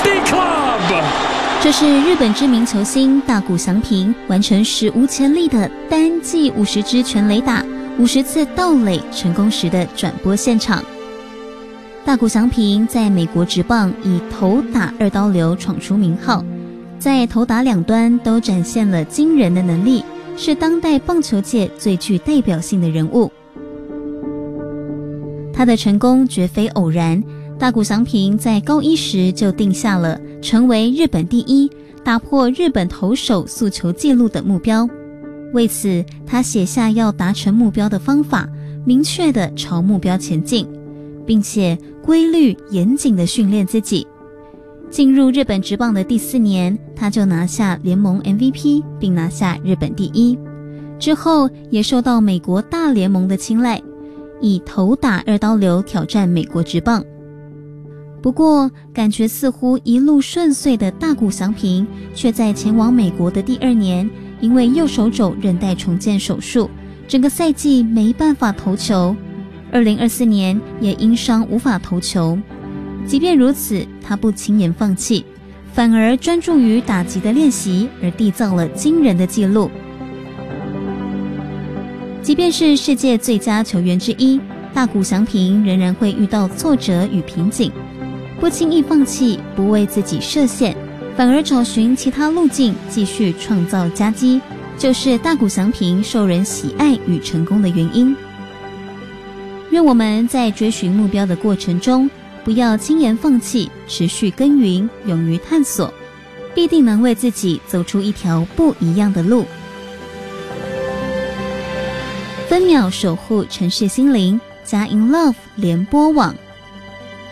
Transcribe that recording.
Club。 这是日本知名球星大谷翔平完成史无前例的单季50支全垒打、50次盗垒成功时的转播现场。大谷翔平在美国职棒以投打二刀流闯出名号，在投打两端都展现了惊人的能力，是当代棒球界最具代表性的人物。他的成功绝非偶然，大谷翔平在高一时就定下了成为日本第一、打破日本投手速球纪录的目标。为此，他写下要达成目标的方法，明确地朝目标前进，并且规律严谨地训练自己。进入日本职棒的第4年，他就拿下联盟 MVP， 并拿下日本第一。之后也受到美国大联盟的青睐，以投打二刀流挑战美国职棒。不过，感觉似乎一路顺遂的大谷翔平，却在前往美国的第2年，因为右手肘韧带重建手术，整个赛季没办法投球。2024年也因伤无法投球。即便如此，他不轻言放弃，反而专注于打击的练习，而缔造了惊人的纪录。即便是世界最佳球员之一，大谷翔平仍然会遇到挫折与瓶颈。不轻易放弃，不为自己设限，反而找寻其他路径，继续创造佳绩，就是大谷翔平受人喜爱与成功的原因。愿我们在追寻目标的过程中，不要轻言放弃，持续耕耘，勇于探索，必定能为自己走出一条不一样的路。分秒守护城市心灵，佳音 Love 联播网。